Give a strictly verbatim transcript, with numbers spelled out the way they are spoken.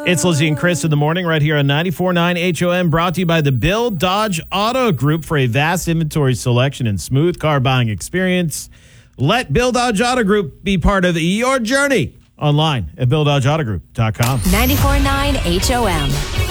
It's Lizzie and Chris in the morning right here on ninety-four point nine H O M, brought to you by the Bill Dodge Auto Group. For a vast inventory selection and smooth car buying experience, let Bill Dodge Auto Group be part of your journey. Online at bill dodge auto group dot com. ninety-four point nine H O M.